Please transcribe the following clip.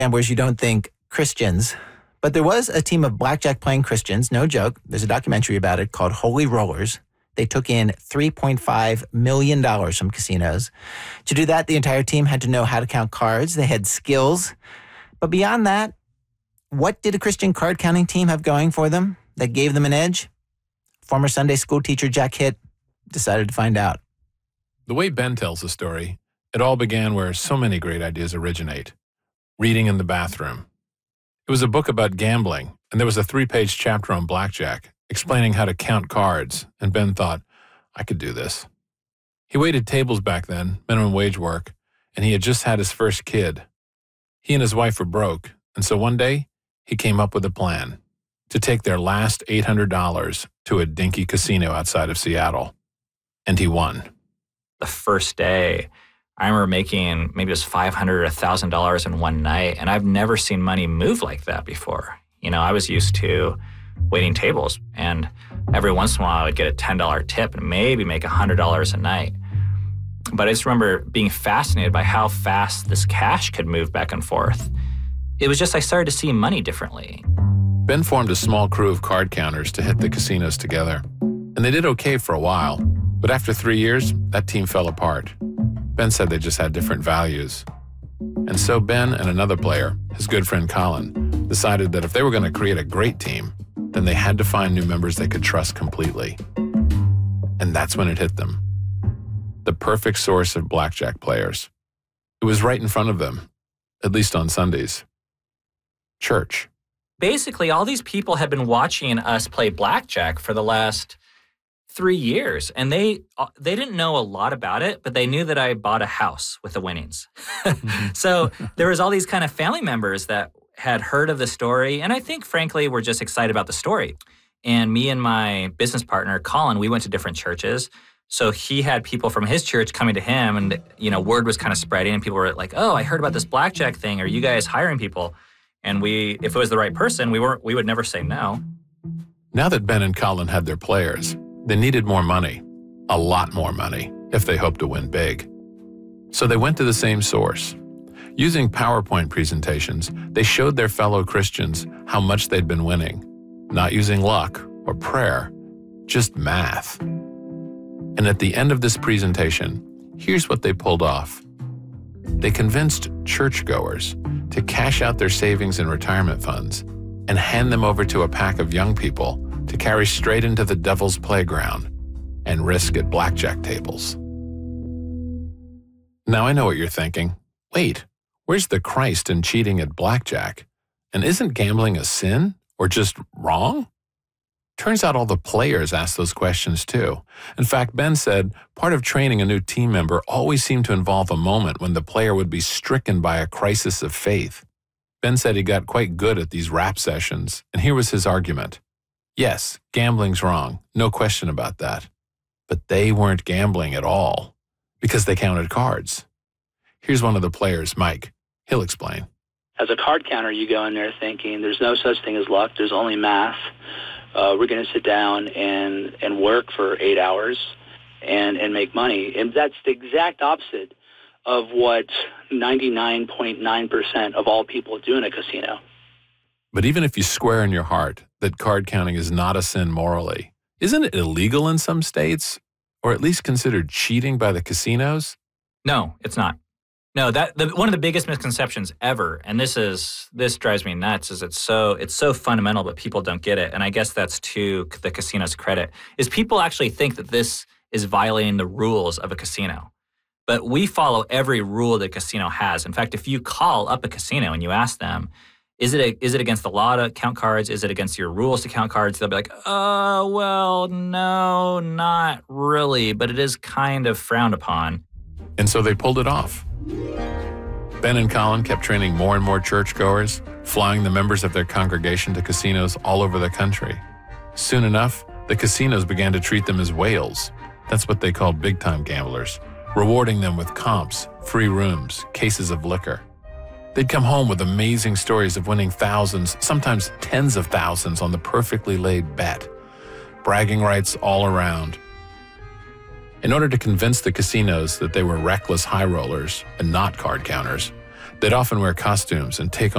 gamblers you don't think Christians. But there was a team of blackjack playing Christians, no joke. There's a documentary about it called Holy Rollers. They took in $3.5 million from casinos. To do that, the entire team had to know how to count cards. They had skills. But beyond that, what did a Christian card counting team have going for them that gave them an edge? Former Sunday school teacher Jack Hitt decided to find out. The way Ben tells the story, it all began where so many great ideas originate. Reading in the bathroom. It was a book about gambling, and there was a 3-page chapter on blackjack, explaining how to count cards, and Ben thought, I could do this. He waited tables back then, minimum wage work, and he had just had his first kid. He and his wife were broke, and so one day, he came up with a plan to take their last $800 to a dinky casino outside of Seattle. And he won. The first day, I remember making maybe it was $500 or $1,000 in one night, and I've never seen money move like that before. I was used to waiting tables, and every once in a while I would get a $10 tip and maybe make $100 a night. But I just remember being fascinated by how fast this cash could move back and forth. It was just I started to see money differently. Ben formed a small crew of card counters to hit the casinos together, and they did okay for a while. But after 3 years, that team fell apart. Ben said they just had different values. And so Ben and another player, his good friend Colin, decided that if they were going to create a great team, then they had to find new members they could trust completely. And that's when it hit them. The perfect source of blackjack players. It was right in front of them, at least on Sundays. Church. Basically, all these people had been watching us play blackjack for the last 3 years, and they didn't know a lot about it, but they knew that I bought a house with the winnings. So there was all these kind of family members that had heard of the story, and I think, frankly, were just excited about the story. And me and my business partner, Colin, we went to different churches. So he had people from his church coming to him, and word was kind of spreading, and people were like, "Oh, I heard about this blackjack thing. Are you guys hiring people?" And if it was the right person, we would never say no. Now that Ben and Colin had their players, they needed more money, a lot more money, if they hoped to win big. So they went to the same source. Using PowerPoint presentations, they showed their fellow Christians how much they'd been winning, not using luck or prayer, just math. And at the end of this presentation, here's what they pulled off. They convinced churchgoers to cash out their savings and retirement funds and hand them over to a pack of young people to carry straight into the devil's playground and risk at blackjack tables. Now I know what you're thinking. Wait, where's the Christ in cheating at blackjack? And isn't gambling a sin or just wrong? Turns out all the players asked those questions too. In fact, Ben said part of training a new team member always seemed to involve a moment when the player would be stricken by a crisis of faith. Ben said he got quite good at these rap sessions, and here was his argument. Yes, gambling's wrong, no question about that. But they weren't gambling at all, because they counted cards. Here's one of the players, Mike. He'll explain. As a card counter, you go in there thinking there's no such thing as luck, there's only math. We're going to sit down and work for 8 hours and make money. And that's the exact opposite of what 99.9% of all people do in a casino. But even if you swear in your heart that card counting is not a sin morally, isn't it illegal in some states, or at least considered cheating by the casinos? No, it's not. No, one of the biggest misconceptions ever, and this drives me nuts, is it's so fundamental, but people don't get it. And I guess that's to the casino's credit, is people actually think that this is violating the rules of a casino. But we follow every rule that a casino has. In fact, if you call up a casino and you ask them, is it against the law to count cards? Is it against your rules to count cards? They'll be like, oh, well, no, not really, but it is kind of frowned upon. And so they pulled it off. Ben and Colin kept training more and more churchgoers, flying the members of their congregation to casinos all over the country. Soon enough, the casinos began to treat them as whales. That's what they called big-time gamblers, rewarding them with comps, free rooms, cases of liquor. They'd come home with amazing stories of winning thousands, sometimes tens of thousands on the perfectly laid bet. Bragging rights all around. In order to convince the casinos that they were reckless high rollers and not card counters, they'd often wear costumes and take on